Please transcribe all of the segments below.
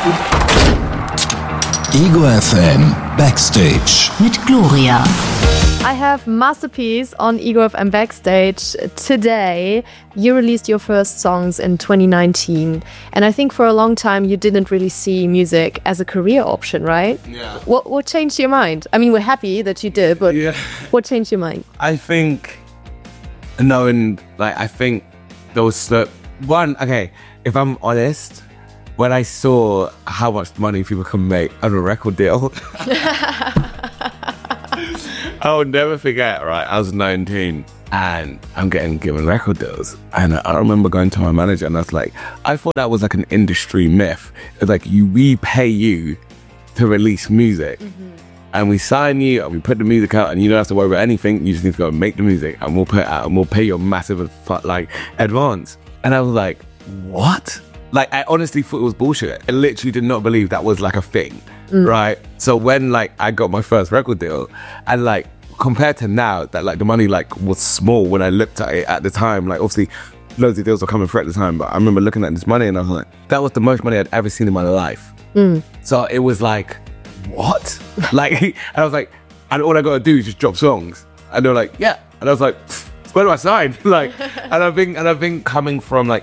Ego FM Backstage mit Gloria. I have Masterpiece on Ego FM Backstage today. You released your first songs in 2019, and I think for a long time you didn't really see music as a career option, right? Yeah. What changed your mind? I mean, we're happy that you did, but what changed your mind? I think there was okay, if I'm honest, when I saw how much money people can make on a record deal, I'll never forget, right? I was 19 and I'm getting given record deals. And I remember going to my manager and I was like, I thought that was like an industry myth. It's like, we pay you to release music. Mm-hmm. And we sign you and we put the music out and you don't have to worry about anything. You just need to go and make the music and we'll put it out and we'll pay you a massive advance. And I was like, what? Like, I honestly thought it was bullshit. I literally did not believe that was like a thing, right? So when like I got my first record deal and like compared to now that like the money like was small when I looked at it at the time, like obviously loads of deals were coming through at the time, but I remember looking at this money and I was like, that was the most money I'd ever seen in my life. So it was like, what? Like, and I was like, and all I gotta do is just drop songs. And they were like, yeah. And I was like, where do I sign? Like, and I think coming from like,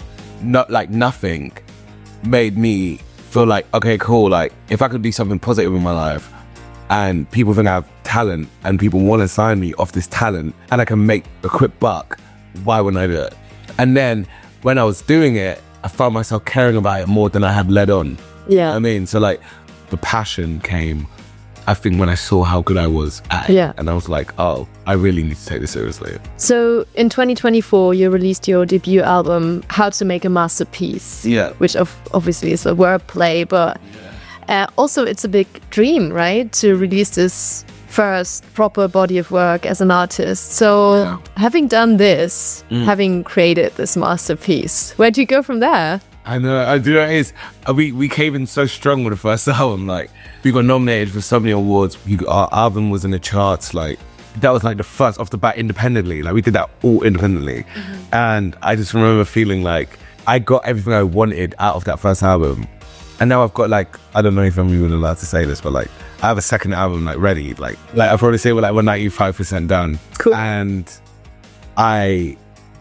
not like nothing made me feel like, okay, cool. Like if I could do something positive in my life and people think I have talent and people want to sign me off this talent and I can make a quick buck, why wouldn't I do it? And then when I was doing it, I found myself caring about it more than I had led on. Yeah. I mean, so like the passion came, I think, when I saw how good I was at it. Yeah. And I was like, oh, I really need to take this seriously. So in 2024, you released your debut album, How to Make a Masterpiece. Yeah. Which obviously is a wordplay, but also it's a big dream, right? To release this first proper body of work as an artist. So having done this, having created this masterpiece, where do you go from there? I know, I do know it is. We came in so strong with the first album. Like, we got nominated for so many awards. Our album was in the charts. Like, that was like the first off the bat independently. Like, we did that all independently. And I just remember feeling like I got everything I wanted out of that first album. And now I've got like, I don't know if I'm even allowed to say this, but like, I have a second album like ready. Like I probably say we're 95% done. Cool. And I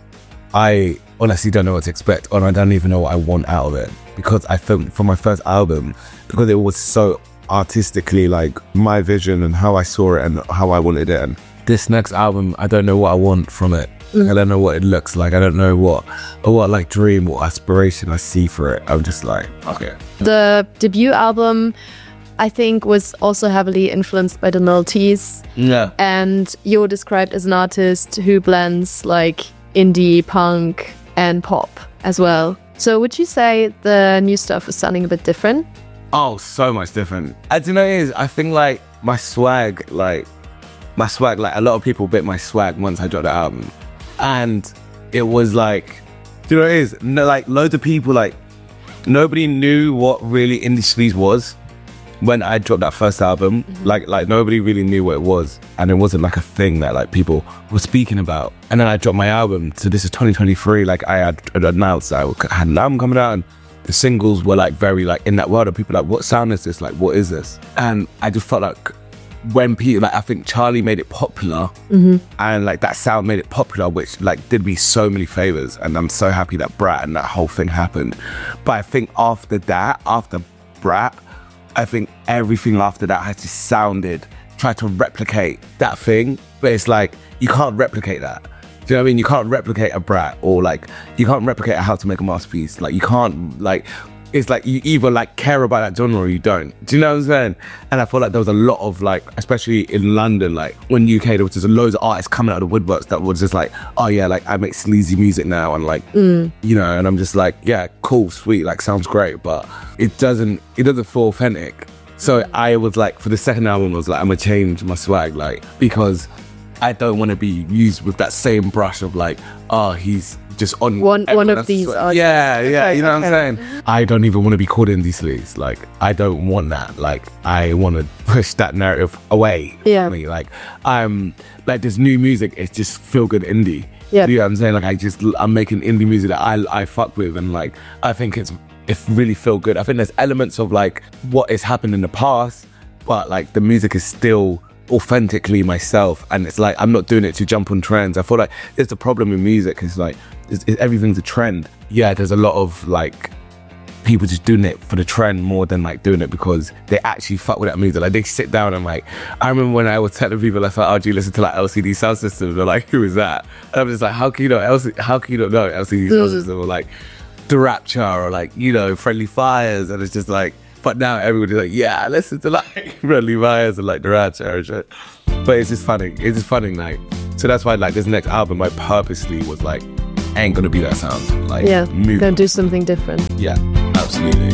honestly don't know what to expect, and I don't even know what I want out of it, because I think for my first album, because it was so artistically like my vision and how I saw it and how I wanted it, and this next album, I don't know what I want from it. I don't know what it looks like. I don't know what like dream or aspiration I see for it. I'm just like, okay. The debut album, I think, was also heavily influenced by the noughties. Yeah. And you're described as an artist who blends like indie, punk, and pop as well. So would you say the new stuff is sounding a bit different? Oh, so much different. I do know it is. I think like my swag, like a lot of people bit my swag once I dropped the album. And it was like, do you know what it is? No, like loads of people, like nobody knew what really indie sleaze was when I dropped that first album. Like nobody really knew what it was, and it wasn't like a thing that like people were speaking about. And then I dropped my album, so this is 2023. Like I had announced that I had an album coming out, and the singles were like very like in that world of people like, what sound is this? Like, what is this? And I just felt like when people, like I think Charlie made it popular, and like that sound made it popular, which like did me so many favors, and I'm so happy that Brat and that whole thing happened. But I think after Brat, I think everything after that has just tried to replicate that thing, but it's like, you can't replicate that. Do you know what I mean? You can't replicate a Brat, or like, you can't replicate How to Make a Masterpiece. Like, you can't, like, it's like, you either like care about that genre or you don't. Do you know what I'm saying? And I feel like there was a lot of like, especially in London, like when UK, there was just loads of artists coming out of the woodworks that was just like, oh yeah, like I make sleazy music now, and like, you know, and I'm just like, yeah, cool, sweet, like sounds great, but it doesn't feel authentic. So I was like, for the second album, I was like, I'm gonna change my swag, like, because I don't want to be used with that same brush of like, oh, he's just on one of these artists. Yeah, you know what I'm saying? I don't even want to be called indie sleaze. Like, I don't want that. Like, I want to push that narrative away from me. Like, I'm like, this new music, it's just feel good indie. Yeah. You know what I'm saying? Like, I'm making indie music that I fuck with, and like, I think it's it really feel good. I think there's elements of like what has happened in the past, but like the music is still authentically myself, and it's like I'm not doing it to jump on trends. I feel like it's the problem with music, is like everything's a trend. Yeah, there's a lot of like people just doing it for the trend more than like doing it because they actually fuck with that music. Like they sit down and like, I remember when I was telling people like, oh, do you listen to like LCD Sound System? They're like, who is that? And I'm just like, how can you not know LCD Sound System, or like The Rapture, or like, you know, Friendly Fires? And it's just like, but now everybody's like, yeah, I listen to like Friendly Fires and like The Rapture and shit. But it's just funny. It's just funny, like, so that's why like this next album I purposely was like, ain't gonna be that sound. Like, gonna do something different. Yeah, absolutely.